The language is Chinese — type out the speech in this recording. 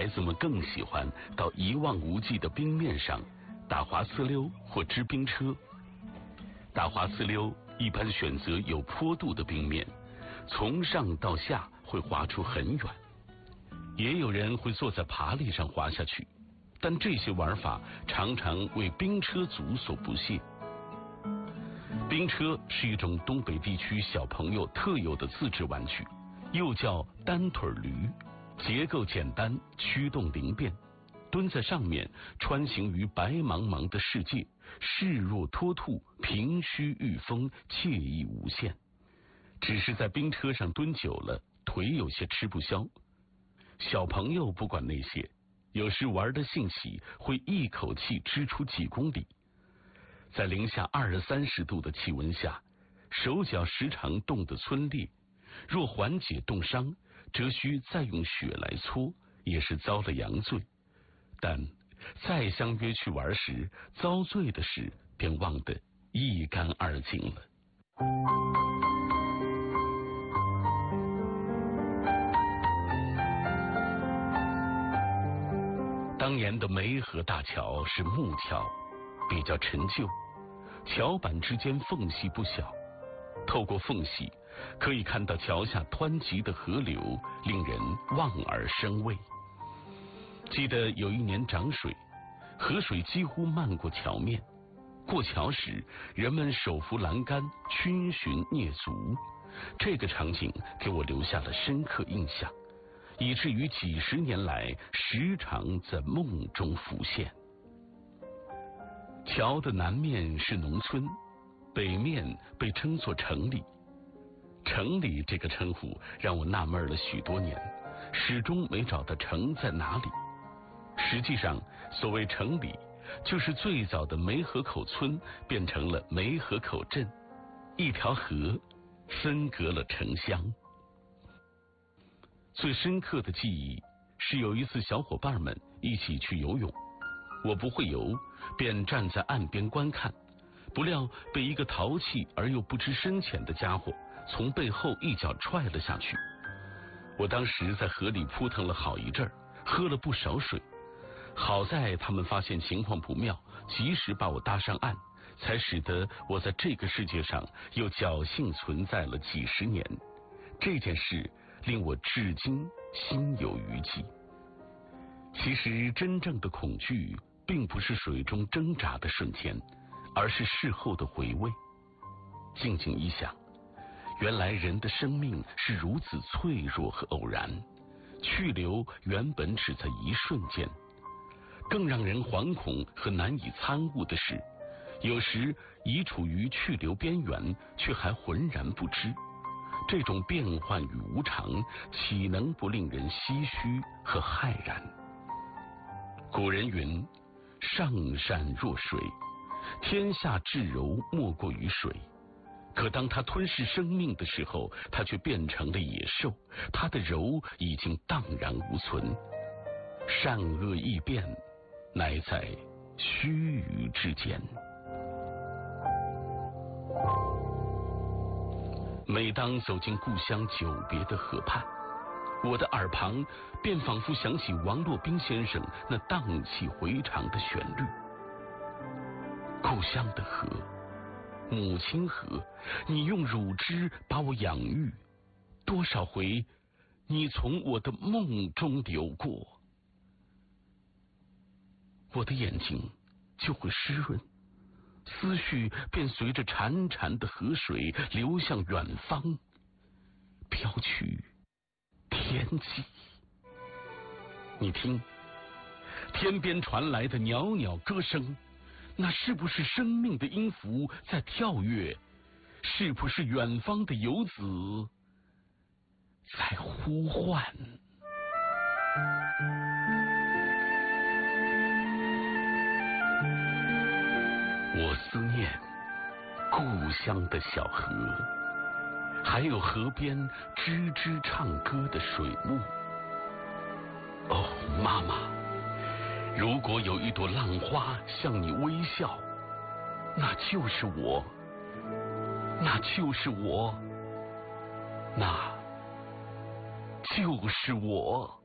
孩子们更喜欢到一望无际的冰面上打滑丝溜或支冰车。打滑丝溜一般选择有坡度的冰面，从上到下会滑出很远。也有人会坐在爬犁上滑下去，但这些玩法常常为冰车族所不屑。冰车是一种东北地区小朋友特有的自制玩具，又叫单腿驴，结构简单，驱动灵便，蹲在上面穿行于白茫茫的世界，视若脱兔，平虚御风，惬意无限。只是在冰车上蹲久了，腿有些吃不消。小朋友不管那些，有时玩的兴起，会一口气支出几公里。在零下20、30度的气温下，手脚时常冻得皴裂，若缓解冻伤，则需再用血来搓，也是遭了洋罪。但再相约去玩时，遭罪的事便忘得一干二净了。当年的梅河大桥是木桥，比较陈旧，桥板之间缝隙不小，透过缝隙可以看到桥下湍急的河流，令人望而生畏。记得有一年涨水，河水几乎漫过桥面，过桥时人们手扶栏杆，逡巡蹑足，这个场景给我留下了深刻印象，以至于几十年来时常在梦中浮现。桥的南面是农村，北面被称作城里。城里这个称呼让我纳闷了许多年，始终没找到城在哪里。实际上，所谓城里，就是最早的梅河口村变成了梅河口镇，一条河分隔了城乡。最深刻的记忆是有一次小伙伴们一起去游泳，我不会游，便站在岸边观看，不料被一个淘气而又不知深浅的家伙从背后一脚踹了下去。我当时在河里扑腾了好一阵儿，喝了不少水，好在他们发现情况不妙，及时把我搭上岸，才使得我在这个世界上又侥幸存在了几十年。这件事令我至今心有余悸。其实真正的恐惧并不是水中挣扎的瞬间，而是事后的回味。静静一想，原来人的生命是如此脆弱和偶然，去留原本只在一瞬间。更让人惶恐和难以参悟的是，有时已处于去留边缘，却还浑然不知。这种变幻与无常，岂能不令人唏嘘和骇然？古人云：上善若水，天下至柔莫过于水。可当它吞噬生命的时候，它却变成了野兽，它的柔已经荡然无存。善恶易变，乃在须臾之间。每当走进故乡久别的河畔，我的耳旁便仿佛响起王洛宾先生那荡气回肠的旋律。故乡的河，母亲河，你用乳汁把我养育，多少回你从我的梦中流过，我的眼睛就会湿润，思绪便随着潺潺的河水流向远方，飘去天际。你听，天边传来的袅袅歌声，那是不是生命的音符在跳跃？是不是远方的游子在呼唤？我思念故乡的小河，还有河边吱吱唱歌的水木。哦，妈妈，如果有一朵浪花向你微笑，那就是我，那就是我，那就是我。